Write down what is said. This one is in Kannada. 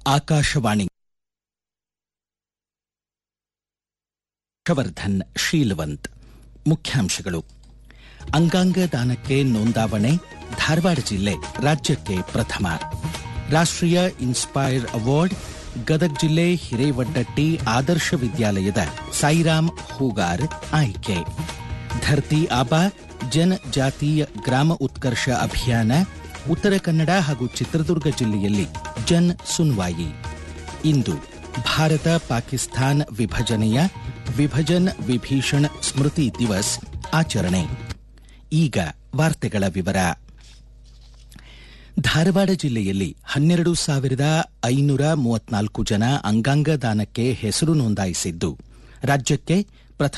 ಆಕಾಶವಾಣಿ. ಹರ್ಷವರ್ಧನ್ ಶೀಲವಂತ್. ಮುಖ್ಯಾಂಶಗಳು. ಅಂಗಾಂಗ ದಾನಕ್ಕೆ ನೋಂದಾವಣೆ, ಧಾರವಾಡ ಜಿಲ್ಲೆ ರಾಜ್ಯಕ್ಕೆ ಪ್ರಥಮ. ರಾಷ್ಟ್ರೀಯ ಇನ್ಸ್ಪೈರ್ ಅವಾರ್ಡ್, ಗದಗ ಜಿಲ್ಲೆ ಹಿರೇವಡ್ಡಟ್ಟಿ ಆದರ್ಶ ವಿದ್ಯಾಲಯದ ಸಾಯಿರಾಮ್ ಹೂಗಾರ್ ಆಯ್ಕೆ. ಧರ್ತಿ ಆಬಾ ಜನಜಾತೀಯ ಗ್ರಾಮ ಉತ್ಕರ್ಷ ಅಭಿಯಾನ, ಉತ್ತರ ಕನ್ನಡ ಹಾಗೂ ಚಿತ್ರದುರ್ಗ ಜಿಲ್ಲೆಯಲ್ಲಿ ಜನ್ ಸುನ್ವಾಯಿ. ಇಂದು ಭಾರತ ಪಾಕಿಸ್ತಾನ ವಿಭಜನೆಯ ವಿಭಜನ್ ವಿಭೀಷಣ್ ಸ್ಮೃತಿ ದಿವಸ್ ಆಚರಣೆ. ಈಗ ವಾರ್ತೆಗಳ ವಿವರ. ಧಾರವಾಡ ಜಿಲ್ಲೆಯಲ್ಲಿ 12,534 ಜನ ಅಂಗಾಂಗ ದಾನಕ್ಕೆ ಹೆಸರು ನೋಂದಾಯಿಸಿದ್ದು, ರಾಜ್ಯಕ್ಕೆ